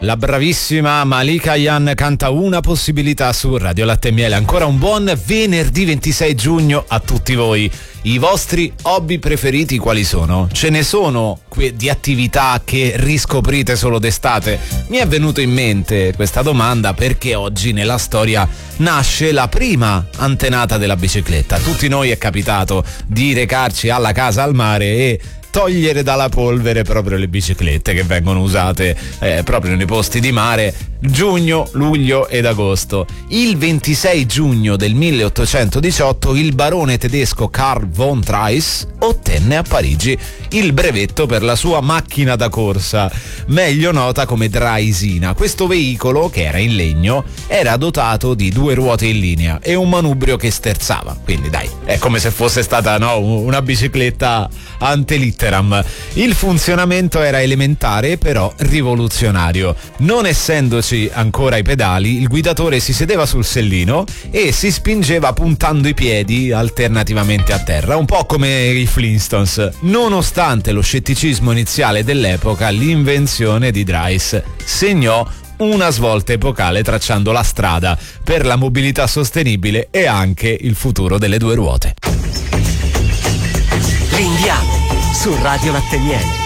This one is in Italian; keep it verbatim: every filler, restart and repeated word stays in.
La bravissima Malika Ayane canta Una possibilità su Radio Latte e Miele. Ancora un buon venerdì ventisei giugno a tutti voi. I vostri hobby preferiti quali sono? Ce ne sono que- di attività che riscoprite solo d'estate? Mi è venuto in mente questa domanda perché oggi nella storia nasce la prima antenata della bicicletta. Tutti noi è capitato di recarci alla casa al mare e togliere dalla polvere proprio le biciclette che vengono usate eh, proprio nei posti di mare giugno, luglio ed agosto. Il ventisei giugno del milleottocentodiciotto il barone tedesco Karl von Drais ottenne a Parigi il brevetto per la sua macchina da corsa, meglio nota come Draisina. Questo veicolo, che era in legno, era dotato di due ruote in linea e un manubrio che sterzava, quindi dai, è come se fosse stata no, una bicicletta ante litteram. Il funzionamento era elementare però rivoluzionario. Non essendoci ancora i pedali, il guidatore si sedeva sul sellino e si spingeva puntando i piedi alternativamente a terra, un po' come i Flintstones. Nonostante lo scetticismo iniziale dell'epoca, l'invenzione di Drais segnò una svolta epocale tracciando la strada per la mobilità sostenibile e anche il futuro delle due ruote. L'indiano su Radio Latte e Miele.